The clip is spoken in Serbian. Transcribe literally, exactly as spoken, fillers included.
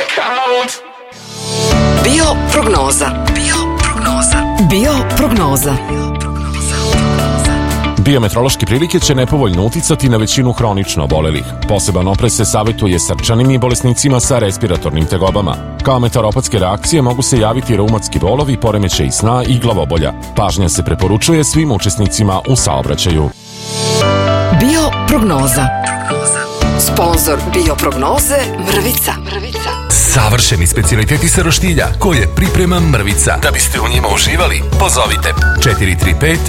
Bio prognoza. Bio prognoza. Bio prognoza. Biometeorološke prilike će nepovoljno uticati na većinu hronično obolelih. Poseban oprez se savjetuje srčanim i bolesnicima sa respiratornim tegobama. Kao meteoropatske reakcije mogu se javiti reumatski bolovi, poremećaji sna i glavobolja. Pažnja se preporučuje svim učesnicima u saobraćaju. Bio prognoza. Sponzor Bio prognoze Mrvica. Mrvica. Savršeni specijaliteti sa roštilja koje priprema Mrvica. Da biste u njima uživali, pozovite četiri tri pet